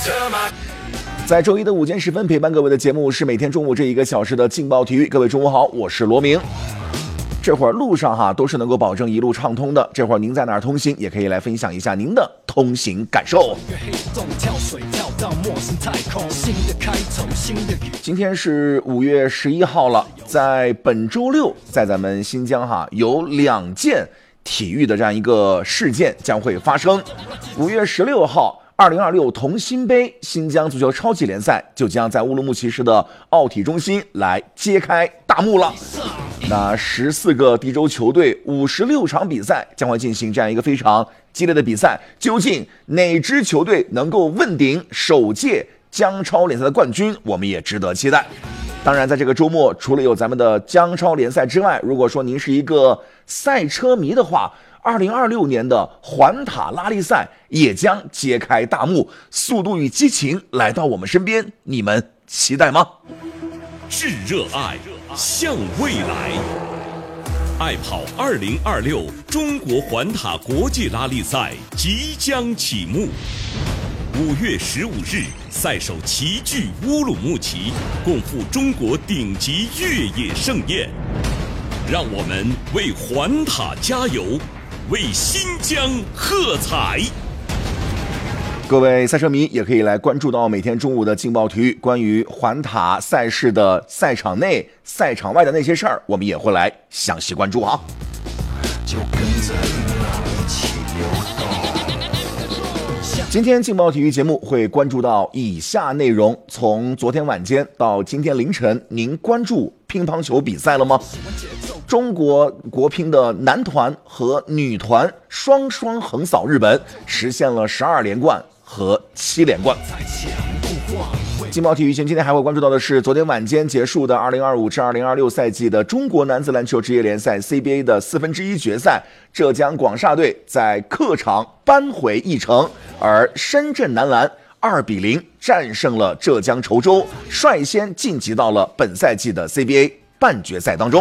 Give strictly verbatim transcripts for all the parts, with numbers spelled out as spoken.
在周一的午间时分陪伴各位的节目是每天中午这一个小时的劲爆体育。各位中午好，我是罗明。这会儿路上哈都是能够保证一路畅通的，这会儿您在哪儿通行也可以来分享一下您的通行感受。今天是五月十一号了，在本周六在咱们新疆哈有两件体育的这样一个事件将会发生。五月十六号二零二六同心杯新疆足球超级联赛就将在乌鲁木齐市的奥体中心来揭开大幕了。那十四个地州球队五十六场比赛将会进行这样一个非常激烈的比赛，究竟哪支球队能够问鼎首届疆超联赛的冠军，我们也值得期待。当然在这个周末除了有咱们的疆超联赛之外，如果说您是一个赛车迷的话，二零二六年的环塔拉力赛也将揭开大幕，速度与激情来到我们身边，你们期待吗？ 致热爱，向未来。爱跑二零二六中国环塔国际拉力赛即将启幕。五月十五日，赛手齐聚乌鲁木齐，共赴中国顶级越野盛宴。让我们为环塔加油，为新疆喝彩！ 各位赛车迷也可以来关注到每天中午的劲爆体育，关于环塔赛事的赛场内、赛场外的那些事儿，我们也会来详细关注啊。就跟着音浪一起流动。今天劲爆体育节目会关注到以下内容：从昨天晚间到今天凌晨，您关注乒乓球比赛了吗？中国国乒的男团和女团双双横扫日本，实现了十二连冠和七连冠。劲爆体育圈今天还会关注到的是，昨天晚间结束的二零二五至二零二六赛季的中国男子篮球职业联赛 C B A 的四分之一决赛，浙江广厦队在客场扳回一城，而深圳男篮二比零战胜了浙江稠州，率先晋级到了本赛季的 C B A 半决赛当中。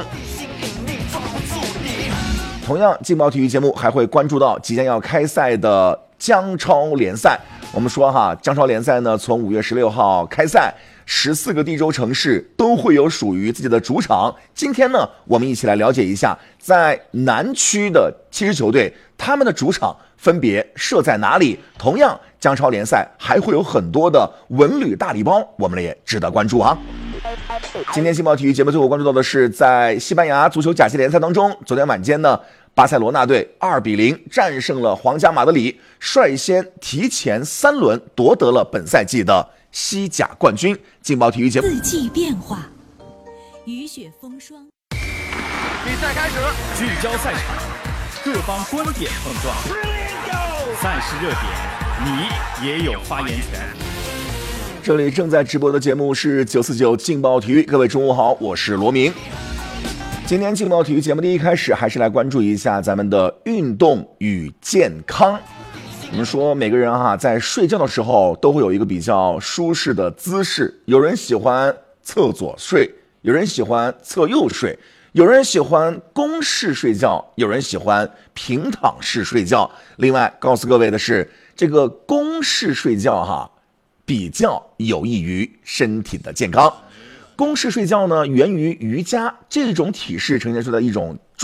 同样，劲爆体育节目还会关注到即将要开赛的疆超联赛。我们说哈，疆超联赛呢，从五月十六号开赛，十四个地州城市都会有属于自己的主场。今天呢，我们一起来了解一下，在南区的七支球队，他们的主场分别设在哪里？同样，疆超联赛还会有很多的文旅大礼包，我们也值得关注啊。今天劲爆体育节目最后关注到的是，在西班牙足球甲级联赛当中，昨天晚间呢，巴塞罗那队二比零战胜了皇家马德里，率先提前三轮夺得了本赛季的西甲冠军。劲爆体育节目， 四季变化，雨雪风霜。 比赛开始， 聚焦赛场，各方观点碰撞，赛事热点，你也有发言权。 这里正在直播的节目是九四九劲爆体育，各位中午好，我是罗明。今天劲爆体育节目的一开始，还是来关注一下咱们的运动与健康。我们说每个人哈，在睡觉的时候都会有一个比较舒适的姿势，有人喜欢侧左睡，有人喜欢侧右睡，有人喜欢弓式睡觉，有人喜欢平躺式睡觉。另外告诉各位的是，这个弓式睡觉哈，比较有益于身体的健康。弓式睡觉呢，源于瑜伽，这种体式呈现出的一种